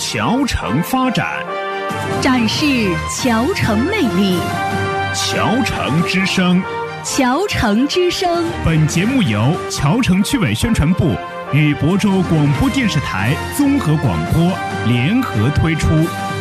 桥城发展， 展示桥城魅力。 桥城之声， 桥城之声。 本节目由桥城区委宣传部与亳州广播电视台综合广播联合推出。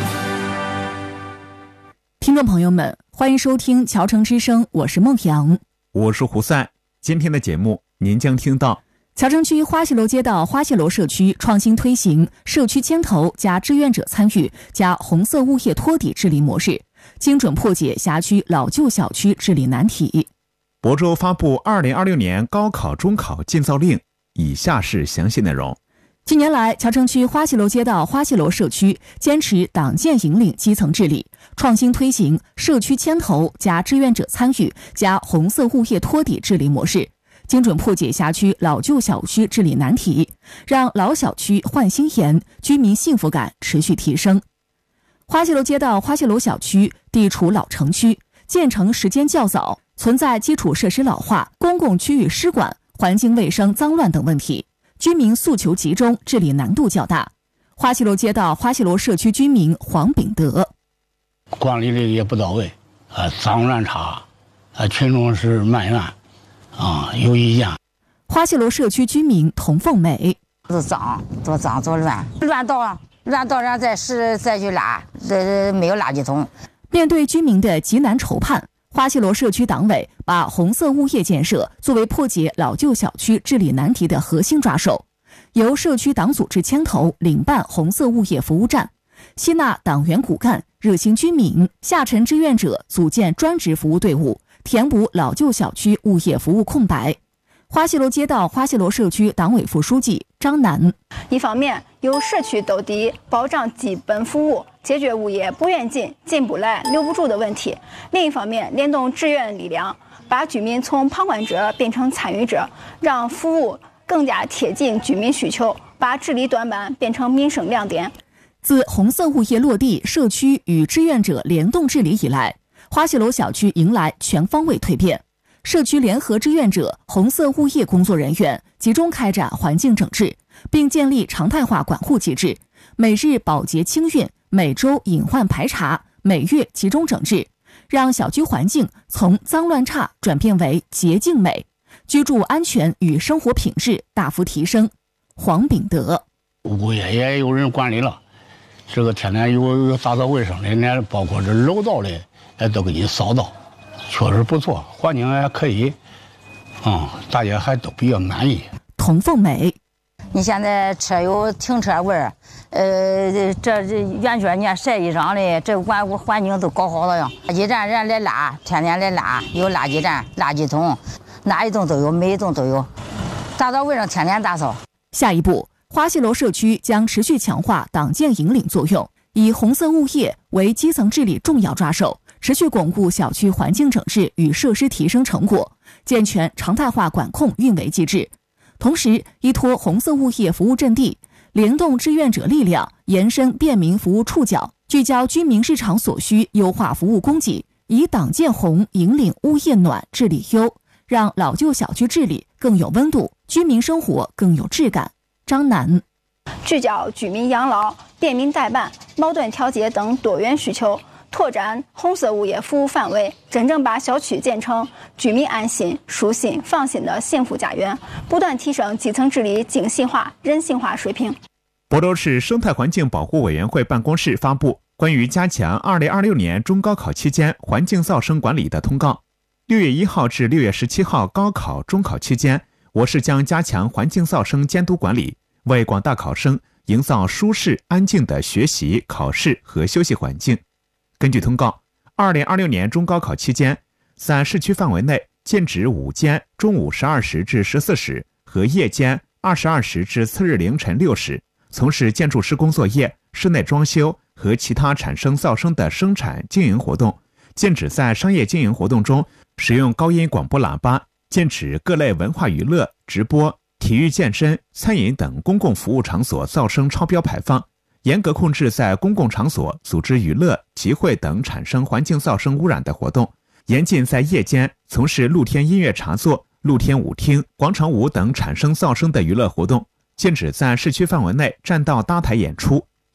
听众朋友们，欢迎收听桥城之声，我是孟阳， 我是胡赛。今天的节目您将听到桥城区花榭楼街道花榭楼社区创新推行社区牵头加志愿者参与加红色物业托底治理模式，精准破解辖区老旧小区治理难题。 亳州发布2026年高考中考禁噪令，以下是详细内容。 近年来，桥城区花榭楼街道花榭楼社区坚持党建引领基层治理，创新推行社区牵头加志愿者参与加红色物业托底治理模式，精准破解辖区老旧小区治理难题，让老小区焕新颜，居民幸福感持续提升。花榭楼街道花榭楼小区地处老城区，建成时间较早，存在基础设施老化、公共区域失管、环境卫生脏乱等问题，居民诉求集中，治理难度较大。花榭楼街道花榭楼社区居民黄炳德： 管理的也不到位，脏乱差，群众是埋怨，有意见。 花榭楼社区居民童凤美： 多脏多乱，乱到然后再去拉，没有垃圾桶。 面对居民的急难愁盼，花榭楼社区党委把红色物业建设作为破解老旧小区治理难题的核心抓手，由社区党组织牵头领办红色物业服务站，吸纳党员骨干、热心居民、下沉志愿者，组建专职服务队伍，填补老旧小区物业服务空白。花榭楼街道花榭楼社区党委副书记张楠： 一方面由社区兜底，保障基本服务，解决物业不愿进、进不来、留不住的问题；另一方面联动志愿力量，把居民从旁观者变成参与者，让服务更加贴近居民需求，把治理短板变成民生亮点。 自红色物业落地，社区与志愿者联动治理以来，花榭楼小区迎来全方位蜕变。社区联合志愿者、红色物业工作人员集中开展环境整治，并建立常态化管护机制，每日保洁清运，每周隐患排查，每月集中整治，让小区环境从脏乱差转变为洁净美，居住安全与生活品质大幅提升。黄炳德： 物业也有人管理了，这个天天有打扫卫生的，连包括这楼道的也都给你扫到，确实不错，环境还可以，大家还都比较满意。 童凤美： 你现在车有停车位，这圆圈你看晒衣裳的，这环境都搞好了呀。垃圾站人来拉，天天来拉，有垃圾站、垃圾桶，哪一栋都有，每一栋都有。打扫卫生天天打扫。 下一步，花榭楼社区将持续强化党建引领作用，以红色物业为基层治理重要抓手，持续巩固小区环境整治与设施提升成果，健全常态化管控运维机制。同时，依托红色物业服务阵地，联动志愿者力量，延伸便民服务触角，聚焦居民日常所需，优化服务供给，以党建红引领物业暖治理优，让老旧小区治理更有温度，居民生活更有质感。张楠： 聚焦居民养老、便民代办、矛盾调解等多元需求，拓展红色物业服务范围，真正把小区建成居民安心、舒心、放心的幸福家园，不断提升基层治理精细化、人性化水平。 亳州市生态环境保护委员会办公室发布关于加强2026年中高考期间环境噪声管理的通告。6月1号至6月17号高考中考期间，我市将加强环境噪声监督管理，为广大考生营造舒适安静的学习、考试和休息环境。根据通告，2026年中高考期间，在市区范围内禁止午间中午12时至14时和夜间22时至次日凌晨6时从事建筑施工作业、室内装修和其他产生噪声的生产经营活动，禁止在商业经营活动中使用高音广播喇叭，禁止各类文化娱乐、直播、体育健身、餐饮等公共服务场所噪声超标排放，严格控制在公共场所组织娱乐、集会等产生环境噪声污染的活动，严禁在夜间从事露天音乐茶座、露天舞厅、广场舞等产生噪声的娱乐活动，禁止在市区范围内占道搭台演出，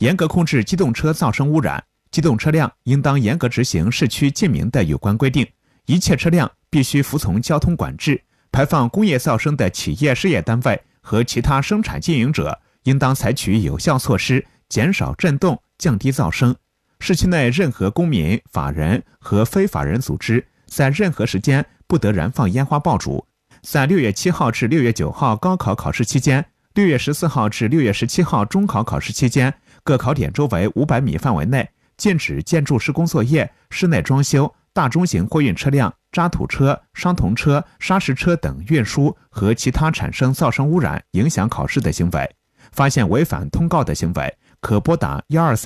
严格控制机动车噪声污染，机动车辆应当严格执行市区禁鸣的有关规定，一切车辆必须服从交通管制。排放工业噪声的企业事业单位和其他生产经营者应当采取有效措施，减少震动，降低噪声。市区内任何公民、法人和非法人组织在任何时间不得燃放烟花爆竹。在6月7号至6月9号高考考试期间，6月14号至6月17号中考考试期间，各考点周围500米范围内禁止建筑施工作业、室内装修、大中型货运车辆、渣土车、商铜车、砂石车等运输和其他产生噪声污染影响考试的行为。发现违反通告的行为，可拨打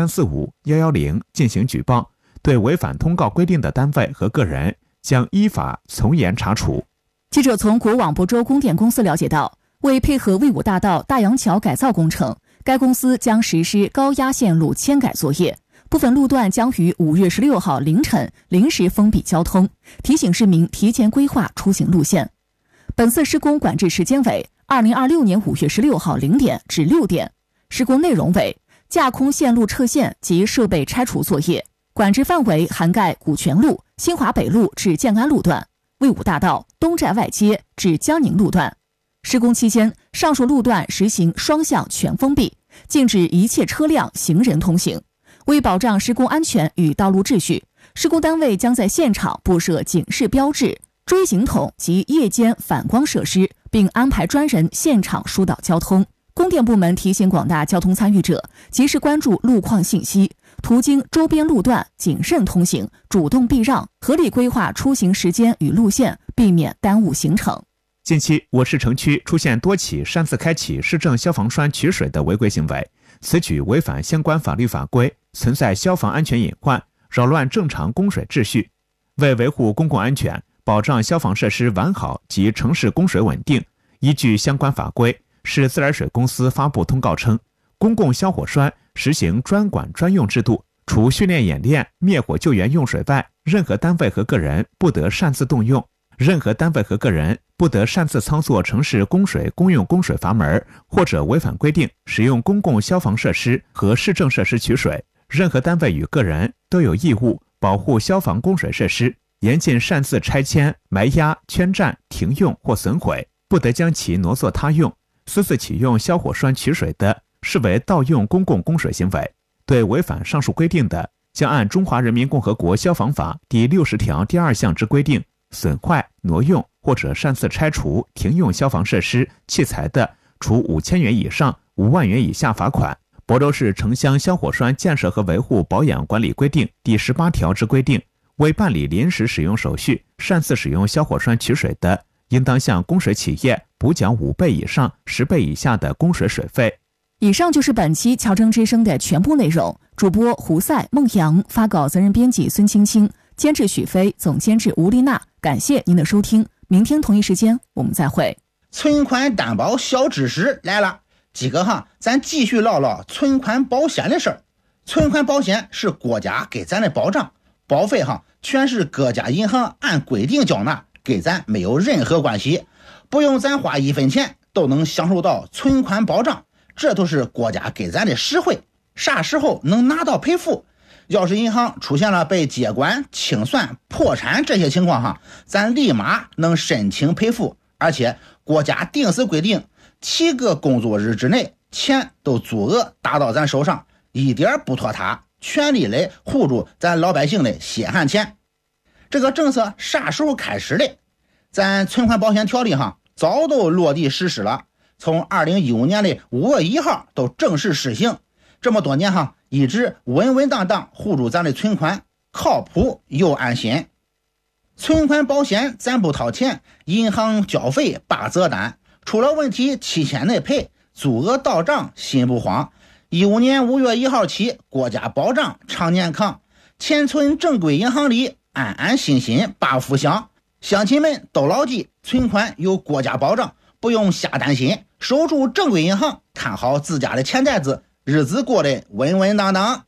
12345-110进行举报，对违反通告规定的单位和个人将依法从严查处。 记者从国网亳州供电公司了解到，为配合魏武大道大杨桥改造工程，该公司将实施高压线路迁改作业，部分路段将于5月16号凌晨临时封闭交通，提醒市民提前规划出行路线。本次施工管制时间为2026年5月16号0点至6点，施工内容为架空线路撤线及设备拆除作业，管制范围涵盖古泉路、新华北路至建安路段、魏武大道、东寨外街至江宁路段。施工期间，上述路段实行双向全封闭，禁止一切车辆、行人通行。为保障施工安全与道路秩序，施工单位将在现场布设警示标志、锥形筒及夜间反光设施，并安排专人现场疏导交通。供电部门提醒广大交通参与者，及时关注路况信息，途经周边路段谨慎通行，主动避让，合理规划出行时间与路线，避免耽误行程。 近期，我市城区出现多起擅自开启市政消防栓取水的违规行为，此举违反相关法律法规，存在消防安全隐患，扰乱正常供水秩序。为维护公共安全，保障消防设施完好及城市供水稳定，依据相关法规，市自来水公司发布通告称，公共消火栓实行专管专用制度，除训练演练、灭火救援用水外，任何单位和个人不得擅自动用，任何单位和个人不得擅自操作城市供水公用供水阀门，或者违反规定使用公共消防设施和市政设施取水。任何单位与个人都有义务保护消防供水设施，严禁擅自拆迁、埋压、圈占、停用或损毁，不得将其挪作他用。私自启用消火栓取水的，视为盗用公共供水行为。对违反上述规定的，将按《中华人民共和国消防法》第60条第2项之规定，损坏、挪用或者擅自拆除、停用消防设施、器材的，处5000元以上5万元以下罚款。亳州市城乡消火栓建设和维护保养管理规定第18条之规定，为办理临时使用手续，擅自使用消火栓取水的，应当向供水企业补缴5倍以上10倍以下的供水水费。 以上就是本期侨城之声的全部内容。主播胡赛、孟阳，发稿责任编辑孙青青，监制许飞，总监制吴丽娜。感谢您的收听，明天同一时间我们再会。 存款担保小知识来了，几个咱继续唠唠存款保险的事儿。存款保险是国家给咱的保障，保费全是各家银行按规定缴纳，跟咱没有任何关系，不用咱花1分钱都能享受到存款保障，这都是国家给咱的实惠。啥时候能拿到赔付？要是银行出现了被接管、清算、破产这些情况咱立马能申请赔付，而且国家定时规定7个工作日之内钱都足额打到咱手上，一点不拖沓，全力来护住咱老百姓的血汗钱。这个政策啥时候开始的？咱存款保险条例早都落地实施了，从2015年的5月1号都正式实行。这么多年一直稳稳当当护住咱的存款，靠谱又安心。存款保险咱不掏钱，银行交费8责单，出了问题7天内赔，足额到账心不慌。15年5月1号起，国家保障常年康，钱存正规银行里，安安心心把福享。乡亲们都牢记，存款有国家保障，不用瞎担心，守住正规银行，看好自家的钱袋子，日子过得稳稳当当。